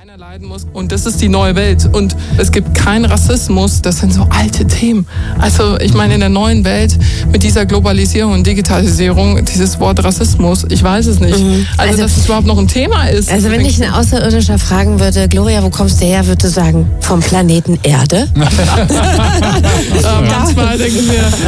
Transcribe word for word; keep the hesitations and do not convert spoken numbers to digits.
keiner leiden muss. Und das ist die neue Welt. Und es gibt keinen Rassismus. Das sind so alte Themen. Also ich meine, in der neuen Welt mit dieser Globalisierung und Digitalisierung, dieses Wort Rassismus, ich weiß es nicht. Mhm. Also, also dass es überhaupt noch ein Thema ist. Also wenn dich ein Außerirdischer fragen würde, Gloria, wo kommst du her, würde sagen, vom Planeten Erde. Ja, manchmal denken wir...